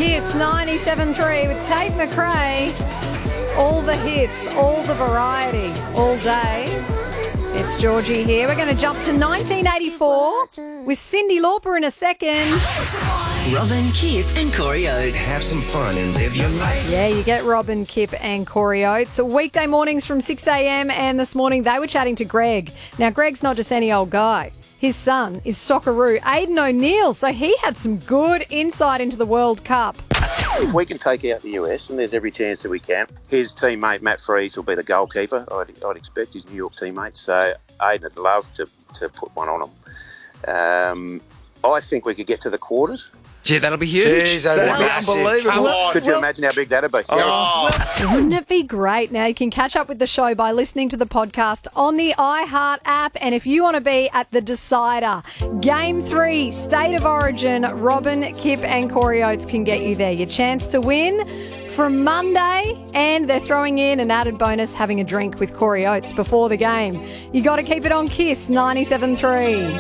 Kiss 97.3 with Tate McRae. All the hits, all the variety, all day. It's Georgie here. We're going to jump to 1984 with Cyndi Lauper in a second. Robin, Kip and Corey Oates. Have some fun and live your life. Yeah, you get Robin, Kip and Corey Oates. So weekday mornings from 6 a.m. and this morning they were chatting to Greg. Now, Greg's not just any old guy. His son is Socceroo Aidan O'Neill, so he had some good insight into the World Cup. If we can take out the US, and there's every chance that we can, his teammate Matt Freese will be the goalkeeper, I'd expect, his New York teammate. So Aidan would love to put one on him. I think we could get to the quarters. Gee, that'll be huge. Jeez, that'd be unbelievable. Come on. Could you imagine how big that'd be? Wouldn't it be great? Now you can catch up with the show by listening to the podcast on the iHeart app. And if you want to be at the decider, Game 3, State of Origin, Robin, Kip and Corey Oates can get you there. Your chance to win from Monday, and they're throwing in an added bonus, having a drink with Corey Oates before the game. You got to keep it on Kiss 97.3.